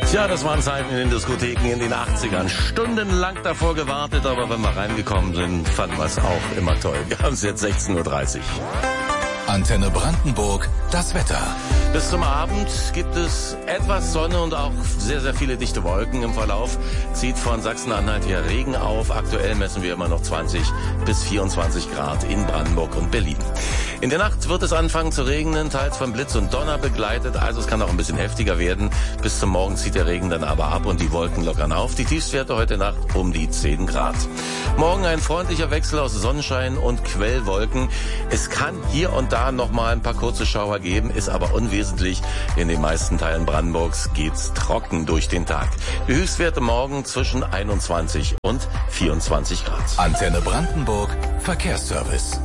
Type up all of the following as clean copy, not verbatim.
Tja, das waren Zeiten in den Diskotheken in den 80ern. Stundenlang davor gewartet, aber wenn wir reingekommen sind, fanden wir es auch immer toll. Wir haben es jetzt 16:30 Uhr. Antenne Brandenburg, das Wetter. Bis zum Abend gibt es etwas Sonne und auch sehr, sehr viele dichte Wolken. Im Verlauf zieht von Sachsen-Anhalt her Regen auf. Aktuell messen wir immer noch 20 bis 24 Grad in Brandenburg und Berlin. In der Nacht wird es anfangen zu regnen, teils von Blitz und Donner begleitet. Also es kann auch ein bisschen heftiger werden. Bis zum Morgen zieht der Regen dann aber ab und die Wolken lockern auf. Die Tiefstwerte heute Nacht um die 10 Grad. Morgen ein freundlicher Wechsel aus Sonnenschein und Quellwolken. Es kann hier und da noch mal ein paar kurze Schauer geben, ist aber unwesentlich. In den meisten Teilen Brandenburgs geht's trocken durch den Tag. Die Höchstwerte morgen zwischen 21 und 24 Grad. Antenne Brandenburg, Verkehrsservice.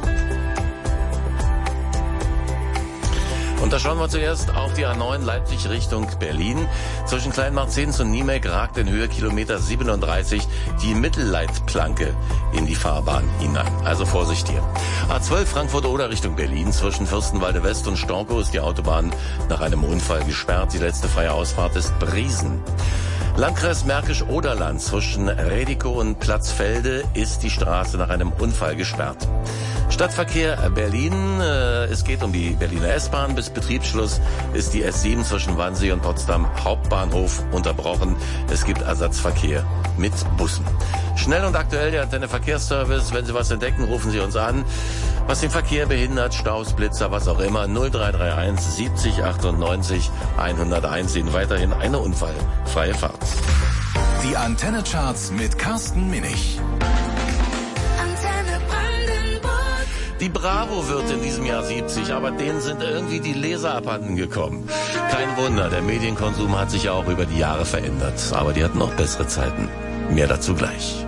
Und da schauen wir zuerst auf die A9 Leipzig Richtung Berlin. Zwischen Kleinmarzenz und Niemek ragt in Höhe Kilometer 37 die Mittelleitplanke in die Fahrbahn hinein. Also Vorsicht hier. A12 Frankfurt-Oder Richtung Berlin. Zwischen Fürstenwalde West und Storkow ist die Autobahn nach einem Unfall gesperrt. Die letzte freie Ausfahrt ist Briesen. Landkreis Märkisch-Oderland zwischen Redikow und Platzfelde ist die Straße nach einem Unfall gesperrt. Stadtverkehr Berlin, es geht um die Berliner S-Bahn. Bis Betriebsschluss ist die S7 zwischen Wannsee und Potsdam Hauptbahnhof unterbrochen. Es gibt Ersatzverkehr mit Bussen. Schnell und aktuell der Antenne Verkehrsservice. Wenn Sie was entdecken, rufen Sie uns an. Was den Verkehr behindert, Staus, Blitzer, was auch immer, 0331 70 98 101. Ihnen weiterhin eine unfallfreie Fahrt. Die Antenne-Charts mit Carsten Minich. Die Bravo wird in diesem Jahr 70, aber denen sind irgendwie die Leser abhanden gekommen. Kein Wunder, der Medienkonsum hat sich ja auch über die Jahre verändert. Aber die hatten noch bessere Zeiten. Mehr dazu gleich.